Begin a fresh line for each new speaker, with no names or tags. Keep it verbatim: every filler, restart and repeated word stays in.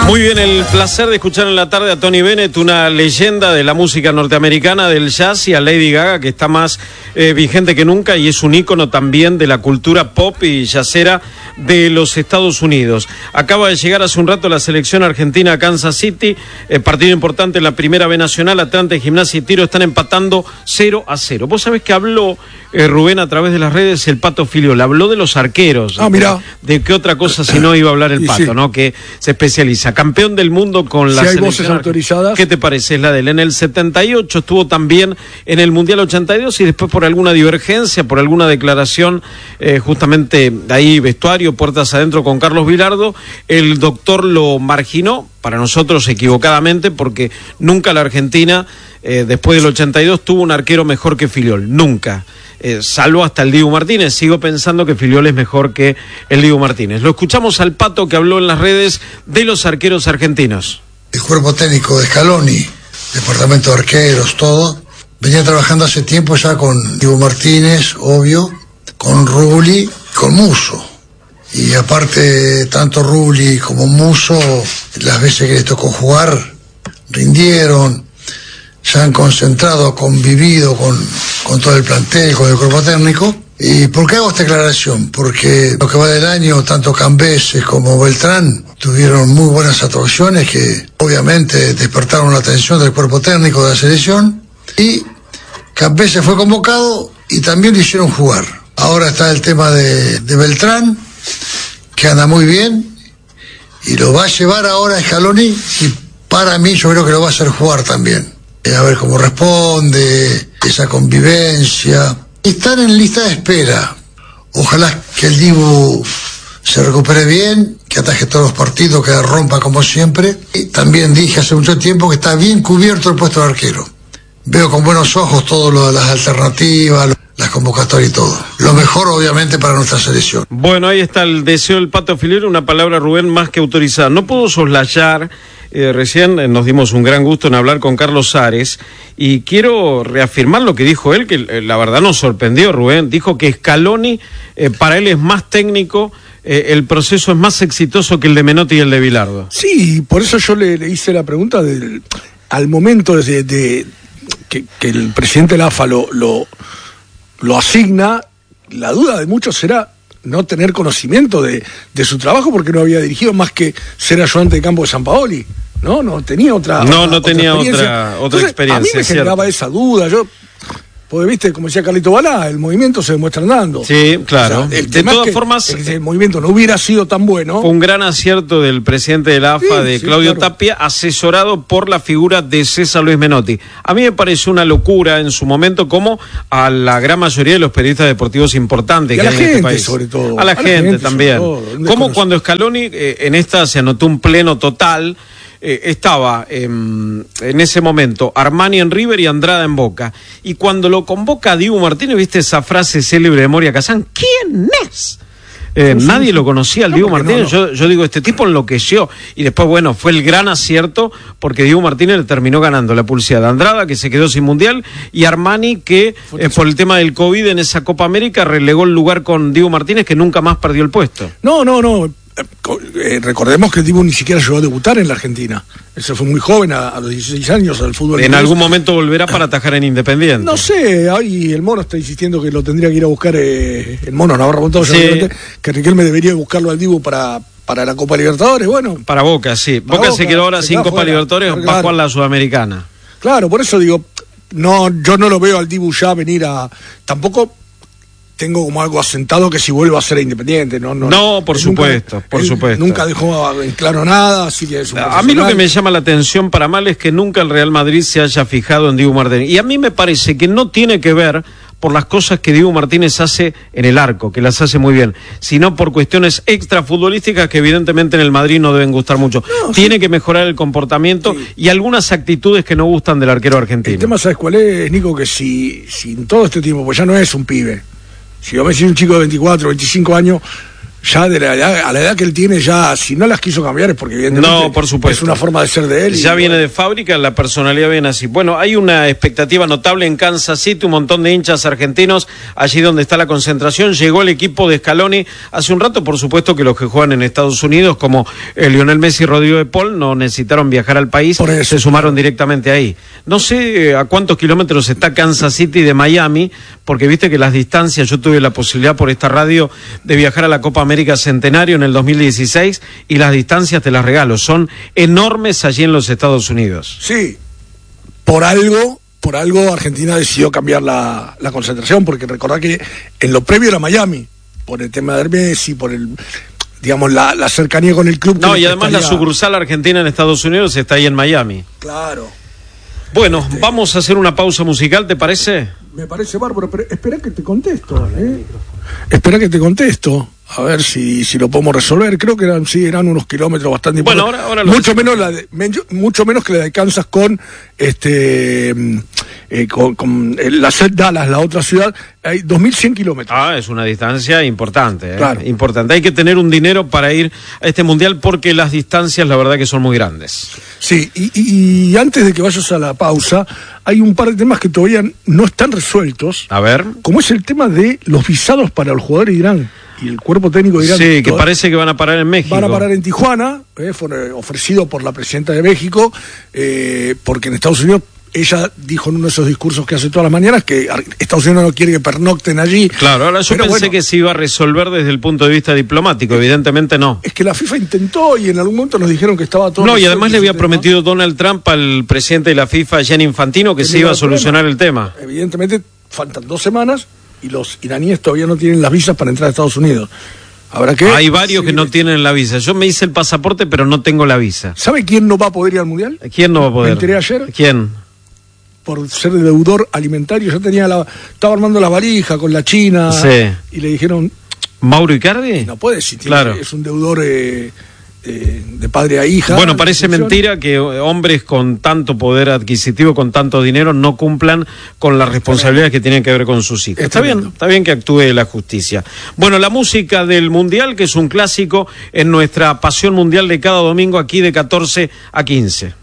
Muy bien, el placer de escuchar en la tarde a Tony Bennett, una leyenda de la música norteamericana, del jazz, y a Lady Gaga, que está más eh, vigente que nunca y es un ícono también de la cultura pop y jazzera de los Estados Unidos. Acaba de llegar hace un rato la selección argentina a Kansas City, eh, partido importante en la Primera B Nacional. Atlanta, Gimnasia y Tiro están empatando cero a cero. Vos sabés que habló eh, Rubén a través de las redes, el Pato Filiol, habló de los arqueros.
Ah, mira.
De qué otra cosa si no iba a hablar el Pato, sí, ¿no? Que se especializa. Campeón del mundo con la
si hay
selección.
Voces autorizadas.
¿Qué te parece? Es la de él. En el setenta y ocho estuvo también en el Mundial ochenta y dos y después por alguna divergencia, por alguna declaración, eh, justamente ahí vestuario, puertas adentro con Carlos Vilardo, el doctor lo marginó, para nosotros equivocadamente, porque nunca la Argentina, eh, después del ochenta y dos, tuvo un arquero mejor que Filiol. Nunca. Eh, salvo hasta el Dibu Martínez. Sigo pensando que Filiol es mejor que el Dibu Martínez. Lo escuchamos al Pato, que habló en las redes de los arqueros argentinos.
El cuerpo técnico de Scaloni, departamento de arqueros, todo, venía trabajando hace tiempo ya con Dibu Martínez, obvio, con Rulli, con Musso. Y aparte, tanto Rulli como Musso, las veces que les tocó jugar, rindieron, se han concentrado, convivido con, con todo el plantel, con el cuerpo técnico. ¿Y por qué hago esta aclaración? Porque lo que va del año, tanto Cambeses como Beltrán tuvieron muy buenas actuaciones que obviamente despertaron la atención del cuerpo técnico de la selección, y Cambeses fue convocado y también lo hicieron jugar. Ahora está el tema de, de Beltrán, que anda muy bien y lo va a llevar ahora a Scaloni, y para mí yo creo que lo va a hacer jugar también. A ver cómo responde, esa convivencia. Están en lista de espera. Ojalá que el Dibu se recupere bien, que ataje todos los partidos, que rompa como siempre. Y también dije hace mucho tiempo que está bien cubierto el puesto de arquero. Veo con buenos ojos todo lo de las alternativas, las convocatorias y todo. Lo mejor, obviamente, para nuestra selección.
Bueno, ahí está el deseo del Pato Filiol, una palabra, Rubén, más que autorizada. No puedo soslayar. Eh, recién eh, nos dimos un gran gusto en hablar con Carlos Ares y quiero reafirmar lo que dijo él, que eh, la verdad nos sorprendió, Rubén. Dijo que Scaloni, eh, para él es más técnico, eh, el proceso es más exitoso que el de Menotti y el de Vilardo.
Sí, por eso yo le, le hice la pregunta del, al momento de, de que, que el presidente de la A F A lo, lo, lo asigna. La duda de muchos será no tener conocimiento de, de su trabajo, porque no había dirigido más que ser ayudante de campo de Sampaoli. No, no tenía otra
No,
otra,
no tenía
otra experiencia.
otra, otra
Entonces,
experiencia.
A mí me generaba esa duda. Yo, porque viste, como decía Carlito Balá, el movimiento se demuestra andando.
Sí, claro.
O sea, el
de todas
que,
formas,
el, el movimiento no hubiera sido tan bueno.
Fue un gran acierto del presidente de la A F A, sí, de sí, Claudio claro. Tapia, asesorado por la figura de César Luis Menotti. A mí me pareció una locura en su momento, como a la gran mayoría de los periodistas deportivos importantes
y
que
a
hay
la
en
gente,
este país.
Sobre todo.
A la, a gente, la gente también. Como cuando Scaloni eh, en esta se anotó un pleno total. Eh, estaba eh, en ese momento Armani en River y Andrada en Boca, y cuando lo convoca a Dibu Martínez, viste esa frase célebre de Moria Kazán, ¿quién es? Eh, sí, nadie sí. lo conocía al no, Dibu Martínez. No, no. Yo, yo digo, este tipo enloqueció, y después, bueno, fue el gran acierto, porque Dibu Martínez le terminó ganando la pulsada de Andrada, que se quedó sin mundial, y Armani, que eh, por el tema del COVID en esa Copa América relegó el lugar con Dibu Martínez, que nunca más perdió el puesto.
No, no, no. Eh, recordemos que el Dibu ni siquiera llegó a debutar en la Argentina. Él se fue muy joven, a, a los dieciséis años, al fútbol.
En
inglés.
Algún momento volverá para atajar en Independiente.
No sé, ahí el Mono está insistiendo que lo tendría que ir a buscar. Eh, el Mono Navarro Montado, sí. Que Riquelme debería buscarlo al Dibu para, para la Copa Libertadores. Bueno,
para Boca, sí. Para Boca, Boca se quedó ahora sin Copa fuera, Libertadores, claro. Va a jugar la Sudamericana.
Claro, por eso digo, no, yo no lo veo al Dibu ya venir a. Tampoco. Tengo como algo asentado que si vuelvo a ser Independiente, no, no,
no por supuesto, nunca, por supuesto.
Nunca dejó en claro nada, así que es un
A mí lo que me llama la atención para mal es que nunca el Real Madrid se haya fijado en Dibu Martínez. Y a mí me parece que no tiene que ver por las cosas que Dibu Martínez hace en el arco, que las hace muy bien, sino por cuestiones extrafutbolísticas que evidentemente en el Madrid no deben gustar mucho. No, tiene sí. que mejorar el comportamiento sí. y algunas actitudes que no gustan del arquero argentino.
El tema, ¿sabes cuál es, Nico? Que si, si en todo este tiempo, pues ya no es un pibe. Si yo me decís un chico de veinticuatro, veinticinco años, ya de la edad, a la edad que él tiene, ya si no las quiso cambiar es porque evidentemente
no, por supuesto.
es una forma de ser de él.
Ya
y,
viene
bueno.
de fábrica, la personalidad viene así. Bueno, hay una expectativa notable en Kansas City, un montón de hinchas argentinos, allí donde está la concentración. Llegó el equipo de Scaloni hace un rato, por supuesto que los que juegan en Estados Unidos, como eh, Lionel Messi y Rodrigo de Paul, no necesitaron viajar al país,
por eso,
se sumaron directamente ahí. No sé eh, a cuántos kilómetros está Kansas City de Miami, porque viste que las distancias, yo tuve la posibilidad por esta radio de viajar a la Copa América Centenario en el dos mil dieciséis y las distancias te las regalo, son enormes allí en los Estados Unidos.
Sí, por algo, por algo Argentina decidió cambiar la, la concentración, porque recordá que en lo previo era Miami, por el tema de Messi, por el, digamos, la, la cercanía con el club.
No, y además estaría... la sucursal argentina en Estados Unidos está ahí en Miami.
Claro.
Bueno,
este...
vamos a hacer una pausa musical, ¿te parece?
Me parece bárbaro, pero espera que te contesto, ¿eh? Espera que te contesto. A ver si, si lo podemos resolver. Creo que eran, sí, eran unos kilómetros bastante
bueno,
importantes.
Ahora, ahora
mucho menos la de, mucho menos que la de Kansas con este eh, con, con la Dallas, la otra ciudad, hay dos mil cien kilómetros.
Ah, es una distancia importante, ¿eh?
Claro.
Importante. Hay que tener un dinero para ir a este mundial porque las distancias, la verdad, que son muy grandes.
Sí, y, y, y antes de que vayas a la pausa, hay un par de temas que todavía no están resueltos.
A ver.
Como es el tema de los visados para los jugadores de Irán. Y el cuerpo técnico de Irán.
Sí, que parece que van a parar en México.
Van a parar en Tijuana, eh, fue ofrecido por la presidenta de México, eh, porque en Estados Unidos, ella dijo en uno de esos discursos que hace todas las mañanas que Estados Unidos no quiere que pernocten allí.
Claro, ahora yo pensé bueno, que se iba a resolver desde el punto de vista diplomático, evidentemente no.
Es que la FIFA intentó y en algún momento nos dijeron que estaba todo...
No, y además le había prometido Donald Trump al presidente de la FIFA, Gianni Infantino, que se iba a solucionar el tema.
Evidentemente faltan dos semanas y los iraníes todavía no tienen las visas para entrar a Estados Unidos. ¿Habrá que?
Hay varios que no tienen la visa. Yo me hice el pasaporte, pero no tengo la visa.
¿Sabe quién no va a poder ir al Mundial?
¿Quién no va a poder?
Me enteré ayer.
¿Quién?
Por ser deudor alimentario. Yo tenía la, estaba armando la valija con la China.
Sí.
Y le dijeron...
¿Mauro Icardi?
No puede, si tiene,
claro.
Es un deudor... Eh, Eh, de padre a hija.
Bueno, parece mentira que hombres con tanto poder adquisitivo, con tanto dinero, no cumplan con las responsabilidades que tienen que ver con sus hijos. Está bien, está bien que actúe la justicia. Bueno, la música del Mundial, que es un clásico en nuestra pasión mundial de cada domingo aquí de catorce a quince.